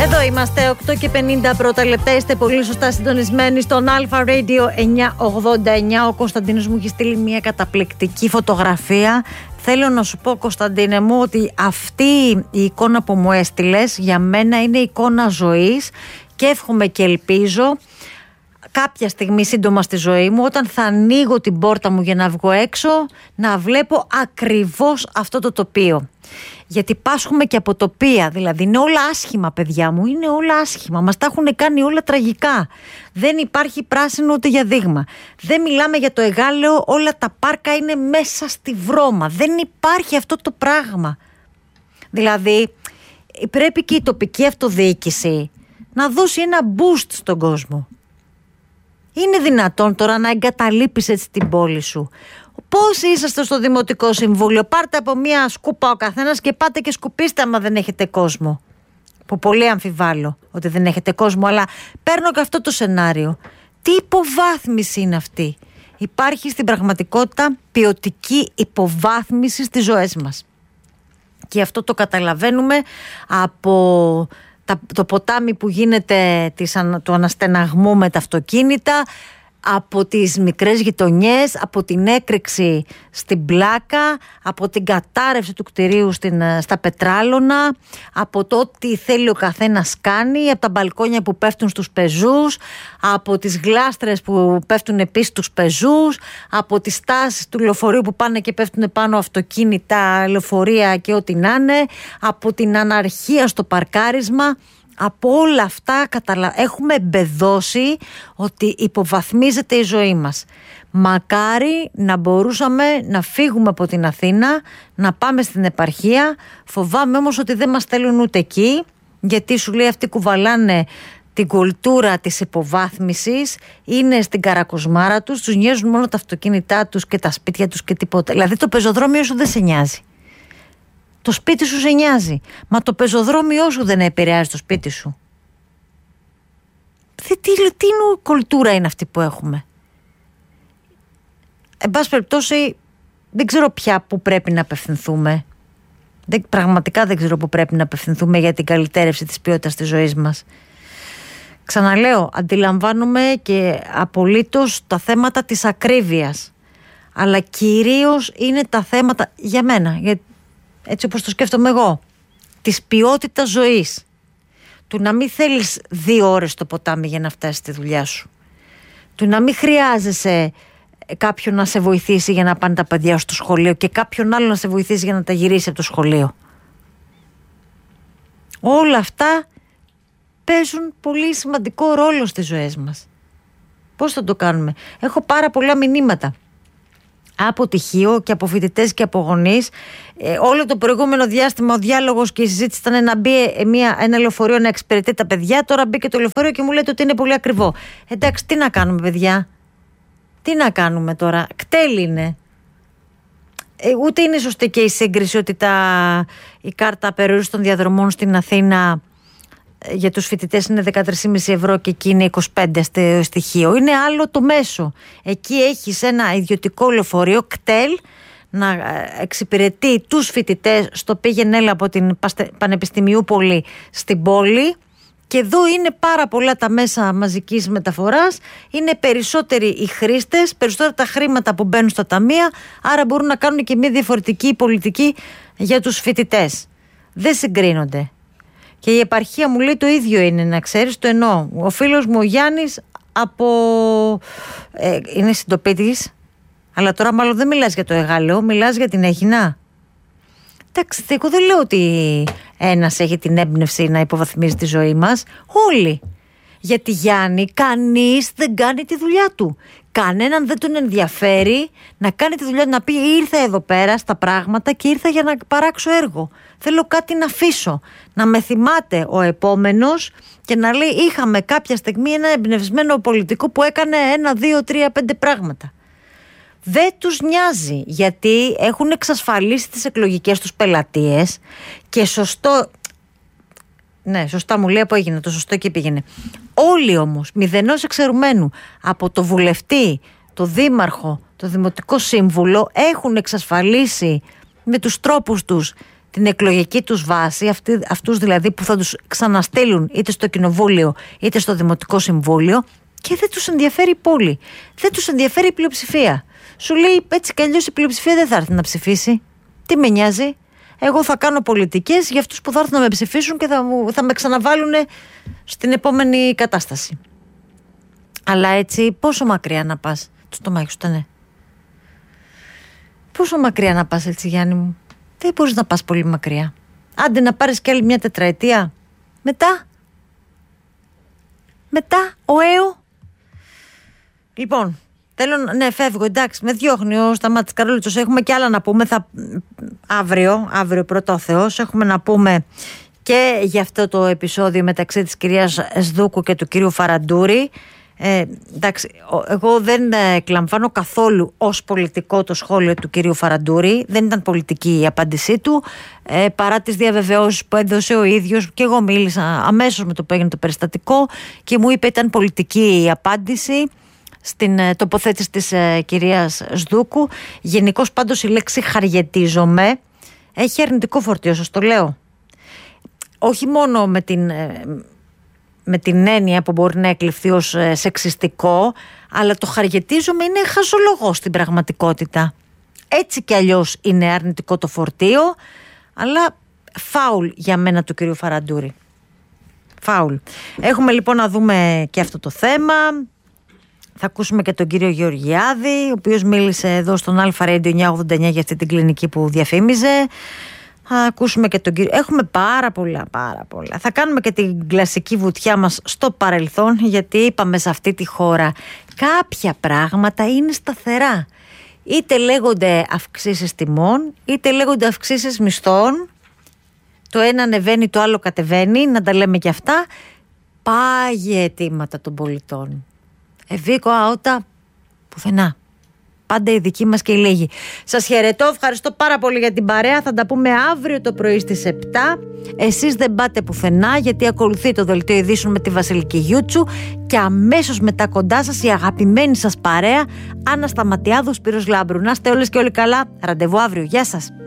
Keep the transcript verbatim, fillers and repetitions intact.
Εδώ είμαστε, οκτώ και πενήντα πρώτα λεπτά. Είστε πολύ σωστά συντονισμένοι στον Alpha Radio εννιακόσια ογδόντα εννιά. Ο Κωνσταντίνος μου έχει στείλει μια καταπληκτική φωτογραφία. Θέλω να σου πω, Κωνσταντίνε μου, ότι αυτή η εικόνα που μου έστειλες για μένα είναι εικόνα ζωής και εύχομαι και ελπίζω κάποια στιγμή σύντομα στη ζωή μου, όταν θα ανοίγω την πόρτα μου για να βγω έξω, να βλέπω ακριβώς αυτό το τοπίο. Γιατί πάσχουμε και από τοπία, δηλαδή είναι όλα άσχημα, παιδιά μου, είναι όλα άσχημα, μας τα έχουν κάνει όλα τραγικά. Δεν υπάρχει πράσινο ούτε για δείγμα. Δεν μιλάμε για το Εγάλεο, όλα τα πάρκα είναι μέσα στη βρώμα. Δεν υπάρχει αυτό το πράγμα. Δηλαδή πρέπει και η τοπική αυτοδιοίκηση να δώσει ένα boost στον κόσμο. Είναι δυνατόν τώρα να εγκαταλείπεις έτσι την πόλη σου? Πόσοι είσαστε στο Δημοτικό Συμβούλιο? Πάρτε από μία σκούπα ο καθένας και πάτε και σκουπίστε άμα δεν έχετε κόσμο. Που πολύ αμφιβάλλω ότι δεν έχετε κόσμο, αλλά παίρνω και αυτό το σενάριο. Τι υποβάθμιση είναι αυτή? Υπάρχει στην πραγματικότητα ποιοτική υποβάθμιση στις ζωές μας. Και αυτό το καταλαβαίνουμε από το ποτάμι που γίνεται του αναστεναγμού με τα αυτοκίνητα, από τις μικρές γειτονιές, από την έκρηξη στην Πλάκα, από την κατάρρευση του κτηρίου στην, στα Πετράλωνα, από το ότι θέλει ο καθένας κάνει, από τα μπαλκόνια που πέφτουν στους πεζούς, από τις γλάστρες που πέφτουν επίσης στους πεζούς, από τις στάσεις του λεωφορείου που πάνε και πέφτουν πάνω αυτοκίνητα, λεωφορεία και ό,τι να είναι, από την αναρχία στο παρκάρισμα. Από όλα αυτά καταλα... έχουμε εμπεδώσει ότι υποβαθμίζεται η ζωή μας. Μακάρι να μπορούσαμε να φύγουμε από την Αθήνα, να πάμε στην επαρχία. Φοβάμαι όμως ότι δεν μας θέλουν ούτε εκεί, γιατί σου λέει αυτοί κουβαλάνε την κουλτούρα της υποβάθμισης, είναι στην καρακοσμάρα τους, τους νοιάζουν μόνο τα αυτοκίνητά τους και τα σπίτια τους και τίποτα. Δηλαδή το πεζοδρόμιο σου δεν σε νοιάζει. Το σπίτι σου σε νοιάζει. Μα το πεζοδρόμιό σου δεν επηρεάζει το σπίτι σου. Τι, τι, τι κουλτούρα είναι αυτή που έχουμε? Εν πάση περιπτώσει, δεν ξέρω πια που πρέπει να απευθυνθούμε. Δεν, πραγματικά δεν ξέρω που πρέπει να απευθυνθούμε για την καλυτέρευση της ποιότητας της ζωής μας. Ξαναλέω, αντιλαμβάνομαι και απολύτως τα θέματα της ακρίβειας. Αλλά κυρίως είναι τα θέματα για μένα, γιατί έτσι όπως το σκέφτομαι εγώ, της ποιότητας ζωής. Του να μην θέλεις δύο ώρες στο ποτάμι για να φτάσεις στη δουλειά σου. Του να μην χρειάζεσαι κάποιον να σε βοηθήσει για να πάνε τα παιδιά στο σχολείο και κάποιον άλλο να σε βοηθήσει για να τα γυρίσει από το σχολείο. Όλα αυτά παίζουν πολύ σημαντικό ρόλο στις ζωές μας. Πώς θα το κάνουμε? Έχω πάρα πολλά μηνύματα από τυχείο και από φοιτητές και από γονείς. Ε, όλο το προηγούμενο διάστημα ο διάλογος και η συζήτηση ήταν να μπει μια, ένα λεωφορείο να εξυπηρετεί τα παιδιά. Τώρα μπήκε το λεωφορείο και μου λέτε ότι είναι πολύ ακριβό. Εντάξει, τι να κάνουμε, παιδιά? Τι να κάνουμε τώρα? Κτέλ είναι. Ε, ούτε είναι σωστή και η σύγκριση ότι τα, η κάρτα περιορίστων των διαδρομών στην Αθήνα για τους φοιτητές είναι δεκατρείς κόμμα πέντε ευρώ και εκεί είναι είκοσι πέντε στο στοιχείο. Είναι άλλο το μέσο. Εκεί έχεις ένα ιδιωτικό λεωφορείο, κτέλ, να εξυπηρετεί τους φοιτητές στο πήγαινε έλα από την Πανεπιστημιούπολη στην πόλη. Και εδώ είναι πάρα πολλά τα μέσα μαζικής μεταφοράς, είναι περισσότεροι οι χρήστες, περισσότερα τα χρήματα που μπαίνουν στα ταμεία, άρα μπορούν να κάνουν και μια διαφορετική πολιτική για τους φοιτητές. Δεν συγκρίνονται. Και η επαρχία μου λέει το ίδιο είναι, να ξέρεις, το εννοώ. Ο φίλος μου ο Γιάννης από... Ε, είναι συντοπίτης, αλλά τώρα μάλλον δεν μιλάς για το Εγάλεο, μιλάς για την Αίγινα. Εντάξει, εγώ δεν λέω ότι ένας έχει την έμπνευση να υποβαθμίζει τη ζωή μας. Όλοι. Γιατί Γιάννη, κανείς δεν κάνει τη δουλειά του. Κανέναν δεν τον ενδιαφέρει να κάνει τη δουλειά του, να πει ήρθα εδώ πέρα στα πράγματα και ήρθα για να παράξω έργο. Θέλω κάτι να αφήσω. Να με θυμάται ο επόμενος και να λέει είχαμε κάποια στιγμή ένα εμπνευσμένο πολιτικό που έκανε ένα, δύο, τρία, πέντε πράγματα. Δεν τους νοιάζει, γιατί έχουν εξασφαλίσει τις εκλογικές τους πελατείες και σωστό... Ναι, σωστά μου λέει που έγινε, το σωστό και πήγαινε. Όλοι όμως, μηδενός εξαιρουμένου, από το βουλευτή, το δήμαρχο, το δημοτικό σύμβουλο, έχουν εξασφαλίσει με τους τρόπους τους την εκλογική τους βάση, αυτοί, αυτούς δηλαδή που θα τους ξαναστέλνουν είτε στο κοινοβούλιο είτε στο δημοτικό συμβούλιο, και δεν τους ενδιαφέρει η πόλη, δεν τους ενδιαφέρει η πλειοψηφία. Σου λέει έτσι κι αλλιώς η πλειοψηφία δεν θα έρθει να ψηφίσει. Τι με νοιάζει, εγώ θα κάνω πολιτικές για αυτούς που θα έρθουν να με ψηφίσουν και θα, θα με ξαναβάλουν στην επόμενη κατάσταση. Αλλά έτσι πόσο μακριά να πας? Το στομάχι σου ήταν. Πόσο μακριά να πας έτσι, Γιάννη μου? Δεν μπορείς να πας πολύ μακριά. Άντε να πάρεις κι άλλη μια τετραετία. Μετά Μετά ο ΑΕΟ. Λοιπόν, θέλω να... Ναι, φεύγω, εντάξει, με διώχνει ο Σταμάτης Καρολίτσος. Έχουμε κι άλλα να πούμε. Θα... Αύριο, αύριο πρώτο Θεός, έχουμε να πούμε και για αυτό το επεισόδιο μεταξύ της κυρίας Σδούκου και του κυρίου Φαραντούρη. Ε, εντάξει, εγώ δεν εκλαμβάνω καθόλου ως πολιτικό το σχόλιο του κυρίου Φαραντούρη. Δεν ήταν πολιτική η απάντησή του, ε, παρά τις διαβεβαιώσεις που έδωσε ο ίδιος. Και εγώ μίλησα αμέσως με το που έγινε το περιστατικό και μου είπε ήταν πολιτική η απάντηση στην ε, τοποθέτηση της ε, κυρίας Σδούκου. Γενικώς πάντως η λέξη χαριετίζομαι έχει αρνητικό φορτίο, σας το λέω. Όχι μόνο με την... Ε, με την έννοια που μπορεί να εκλειφθεί ως σεξιστικό, αλλά το χαριετίζομαι είναι χαζολογό στην πραγματικότητα. Έτσι κι αλλιώς είναι αρνητικό το φορτίο, αλλά φάουλ για μένα του κυρίου Φαραντούρη. Φάουλ. Έχουμε λοιπόν να δούμε και αυτό το θέμα. Θα ακούσουμε και τον κύριο Γεωργιάδη, ο οποίος μίλησε εδώ στον Αλφα Radio εννιακόσια ογδόντα εννιά για αυτή την κλινική που διαφήμιζε. Θα ακούσουμε και τον κύριο. Έχουμε πάρα πολλά, πάρα πολλά. Θα κάνουμε και την κλασική βουτιά μας στο παρελθόν, γιατί είπαμε σε αυτή τη χώρα κάποια πράγματα είναι σταθερά. Είτε λέγονται αυξήσεις τιμών, είτε λέγονται αυξήσεις μισθών. Το ένα ανεβαίνει, το άλλο κατεβαίνει, να τα λέμε και αυτά. Πάγια αιτήματα των πολιτών. Ευήκο αότα πουθενά. Πάντα η δική μας και η λίγη. Σας χαιρετώ, ευχαριστώ πάρα πολύ για την παρέα. Θα τα πούμε αύριο το πρωί στις επτά. Εσείς δεν πάτε πουθενά, γιατί ακολουθεί το δελτίο ειδήσεων με τη Βασιλική Γιούτσου. Και αμέσως μετά κοντά σας η αγαπημένη σας παρέα Άννα Σταματιάδου, Σπύρος Λάμπρου. Να είστε όλες και όλοι καλά. Ραντεβού αύριο. Γεια σας.